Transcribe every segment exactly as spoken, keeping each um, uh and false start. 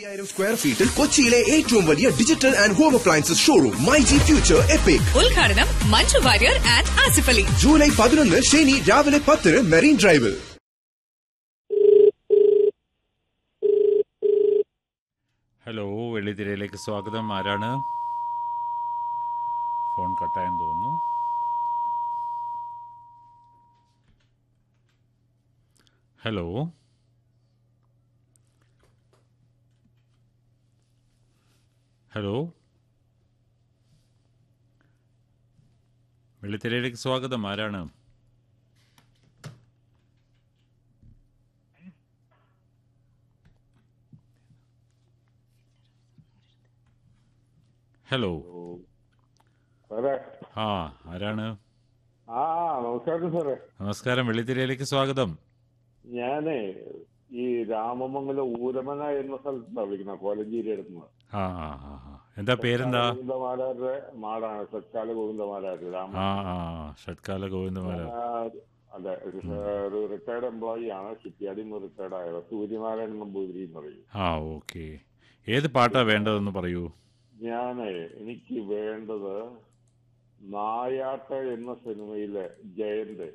അയ്യായിരം സ്ക്വയർ ഫീറ്റിൽ കൊച്ചിയിലെ ഏറ്റവും വലിയ digital and home appliances showroom myG future EPIC. ഉദ്ഘാടനം മഞ്ജു വാര്യർ ആൻഡ് ആസിഫ് അലി. ജൂലൈ പതിനൊന്ന് ശനി രാവിലെ പത്തിന് മെറീൻ ഡ്രൈവിൽ. ഹലോ, വെള്ളിത്തിരയിലേക്ക് സ്വാഗതം. ആരാണ്? ഫോൺ കട്ടായെന്ന് തോന്നുന്നു. ഹലോ, ഹലോ, വെള്ളിത്തിരയിലേക്ക് സ്വാഗതം. ആരാണ്? ഹലോ, ആ ആരാണ്? ആ നമസ്കാരം സാറേ. നമസ്കാരം, വെള്ളിത്തിരയിലേക്ക് സ്വാഗതം. ഞാനേ ഈ രാമമംഗലം ഊരമന എന്ന സ്ഥലത്താണ് വിളിക്കുന്നത്, കോലഞ്ചേരി അടുത്തുനിന്ന്. ആ ആ ആ ആ. എന്താ പേരെന്താ? ഗോവിന്ദമാരാരുടെ മാടാണ്, ഷട്കാല ഗോവിന്ദമാരാരുടെ രാമ. ആ ആ ഷട്കാല ഗോവിന്ദമാരാർ. അതെ, ഒരു റിട്ടയർഡ് എംപ്ലോയി ആണ്, ഷിപ്പ്യാർഡിൽ നിന്ന് റിട്ടയർഡ് ആയത്. സൂര്യനാരായണൻ നമ്പൂതിരി എന്ന് പറയും. ആ ഓക്കെ. ഏത് പാട്ടാ വേണ്ടതെന്ന് പറയൂ. ഞാനേ എനിക്ക് വേണ്ടത് നായാട്ട് എന്ന സിനിമയിലെ ജയന്റെ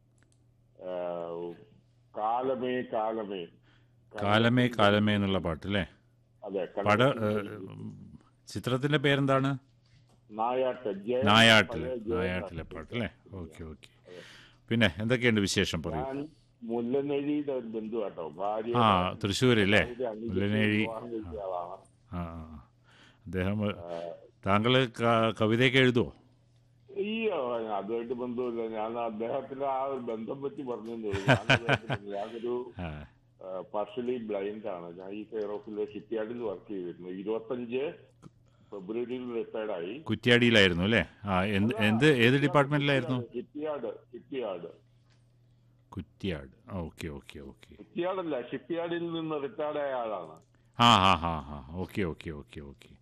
കാലമേ കാലമേ കാലമേ കാലമേ എന്നുള്ള പാട്ടല്ലേ? അതെ. പാട ചിത്രത്തിന്റെ പേരെന്താണ്? നായാട്ട്. നായാട്ടിലെ നായാട്ടിലെ പാട്ടല്ലേ? Okay okay. പിന്നെ എന്തൊക്കെയുണ്ട് വിശേഷം? പറയൂ. ഞാൻ മുല്ലനഴിയുടെ ഒരു ബന്ധു കേട്ടോ, ഭാര്യ. ആ തൃശ്ശൂരല്ലേ? മുല്ലനഴി. ആ അദ്ദേഹം താങ്കൾ കവിതയൊക്കെ എഴുതുമോ? അയ്യോ, അതുമായിട്ട് ബന്ധമില്ല. ഞാൻ അദ്ദേഹത്തിന്റെ ആ ഒരു ബന്ധം പറ്റി പറഞ്ഞു. ഞാനൊരു പാർഷ്യലി ബ്ലൈൻഡ് ആണ്. ഞാൻ ഈ കെയർ ഓഫിലെ ഷിപ്പ്യാർഡിൽ വർക്ക് ചെയ്തിരുന്നു. ഇരുപത്തഞ്ച് ഫെബ്രുവരിയിൽ റിട്ടയർഡ് ആയി. കുറ്റ്യാടിയിലായിരുന്നു അല്ലേ? ആ എന്ത് ഏത് ഡിപ്പാർട്ട്മെന്റിലായിരുന്നു? Shipyard. Shipyard Kuttiady. Okay okay okay. കുറ്റ്യാടല്ല, ഷിപ്പ്യാർഡിൽ നിന്ന് റിട്ടയർഡ് ആയ ആളാണ്. ആ ഹാ ഹാ ഹാ. Okay okay okay okay.